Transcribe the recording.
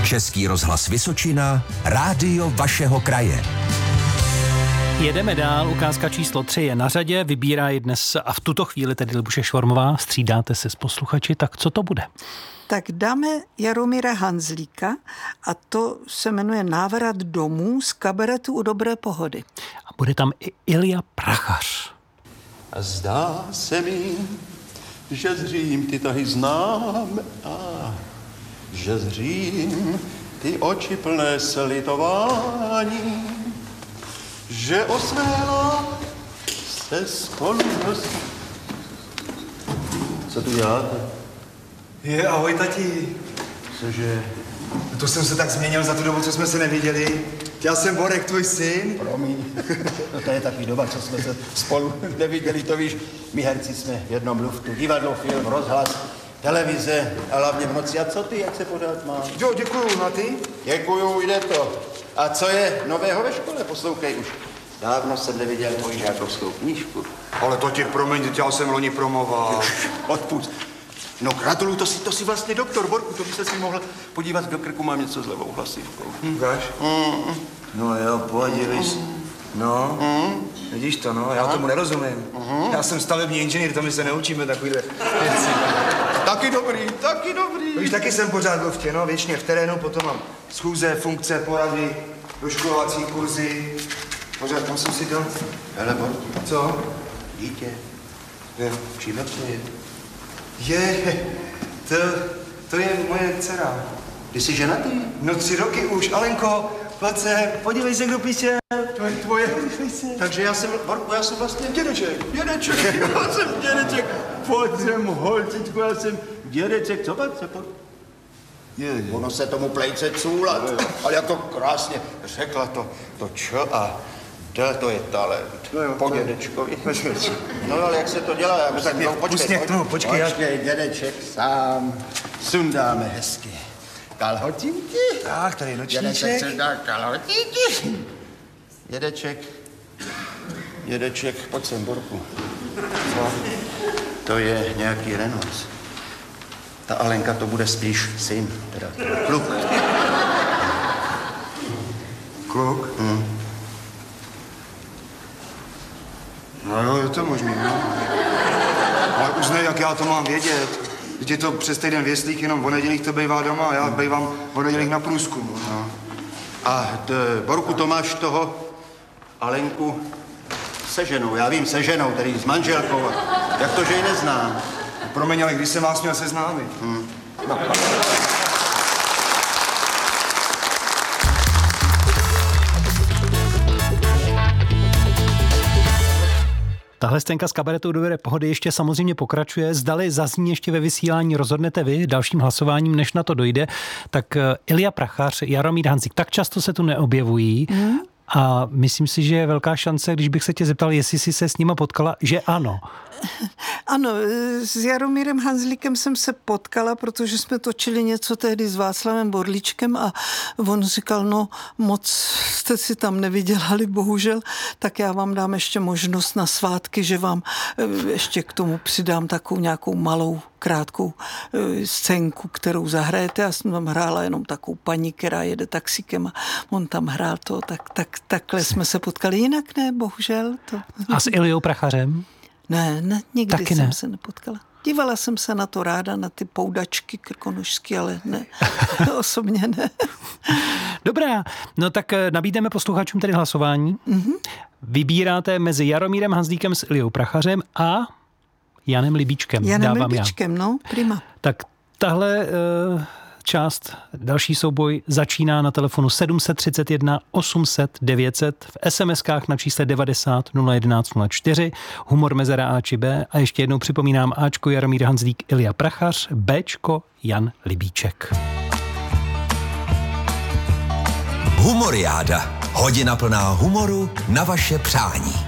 Český rozhlas Vysočina, rádio vašeho kraje. Jedeme dál, ukázka číslo 3 je na řadě, vybírá ji dnes a v tuto chvíli tedy Libuše Švormová, střídáte se s posluchači, tak co to bude? Tak dáme Jaromíra Hanzlíka a to se jmenuje Návrat domů z kabaretu U dobré pohody. A bude tam i Ilja Prachař. Zdá se mi, že zřím ty tahy znám a že zřím ty oči plné slitování, že osméla se spolu nosí. Co tu děláte? Ahoj, tati. Cože? To jsem se tak změnil za tu dobu, co jsme se neviděli. Já jsem Borek, tvůj syn. Promiň, to je taky doba, co jsme se spolu neviděli, to víš. My herci jsme v jednom luftu, divadlo, film, rozhlas, televize a hlavně v noci. A co ty, jak se pořád máš? Jo, děkuju, a ty? Děkuju, jde to. A co je nového ve škole? Poslouchej už. Dávno jsem neviděl tvoji žákovskou knížku. Ale to ti promiň, já jsem loni promoval. Odpust. No gratuluju, to si vlastně doktor, Borku, to byste si mohl podívat do krku, mám něco s levou hlasivkou. Ukáž? No jo, podívej se. No, vidíš to, no, já tomu nerozumím. Já jsem stavební inženýr, to my se neučíme takovýhle věci. Taky dobrý. Víš, taky jsem pořád v luftě, no, věčně v terénu, potom mám schůze, funkce, porady, doškolovací kurzy. Pořád, tam jsem si dal. Hele, Borku. Co? Dítě. Jo. Čím to je? To je moje dcera. Ty jsi ženatý? No 3 roky už, Alenko, pojď se, podívej se, kdo píše. To je tvoje. Takže já jsem vlastně dědeček. Já jsem dědeček. Pojď sem, holčičku, já jsem dědeček. Co pak se pojď? Ono se tomu plejce cůlat, ale jak to krásně řekla to Č a D, to je talent. Po dědečkovi. No ale jak se to dělá? Já myslím, no, počkej, dědeček sám. Sundáme hezky kalhotinky. Tak, tady nočníček. Dědeček se dá kalhotinky. Dědeček, pojď sem, Borku. Co? To je nějaký Renault. Ta Alenka to bude spíš syn, teda kluk. Kluk? No jo, je to možný, no. Ale uznej, jak já to mám vědět. Teď je to přes týden v jeslích, jenom o nedělích to bývá doma a já bývám o nedělích na průzkumu. No. A Borku, to máš toho Alenku se ženou, já vím, se ženou, tedy s manželkou. Jak to, že ji neznám? Promiň, ale když jsem vás měl seznámit. No. Tahle scénka z kabaretu Dobré pohody ještě samozřejmě pokračuje. Zdali zazní ještě ve vysílání, rozhodnete vy dalším hlasováním, než na to dojde. Tak Ilja Prachař, Jaromír Hanzlík, tak často se tu neobjevují. A myslím si, že je velká šance, když bych se tě zeptal, jestli jsi se s nima potkala, že ano. Ano, s Jaromírem Hanzlíkem jsem se potkala, protože jsme točili něco tehdy s Václavem Borlíčkem a on říkal, no moc jste si tam nevydělali, bohužel, tak já vám dám ještě možnost na svátky, že vám ještě k tomu přidám takovou nějakou malou krátkou scénku, kterou zahrajete. Já jsem tam hrála jenom takovou paní, která jede taxíkem a on tam hrál to, takhle jsme se potkali. Jinak ne, bohužel. To. A s Iljou Prachařem? Ne, nikdy taky jsem se nepotkala. Dívala jsem se na to ráda, na ty poudačky krkonožský, ale ne, osobně ne. Dobrá, no tak nabídneme posluchačům tedy hlasování. Vybíráte mezi Jaromírem Hanzlíkem s Iljou Prachařem a Janem Libíčkem. No, prima. Tak tahle část, další souboj začíná na telefonu 731 800 900 v SMS-kách na čísle 90 011 04, humor mezera A či B a ještě jednou připomínám Ačko Jaromír Hanzlík, Ilja Prachař, Bčko Jan Libíček. Humoriáda. Hodina plná humoru na vaše přání.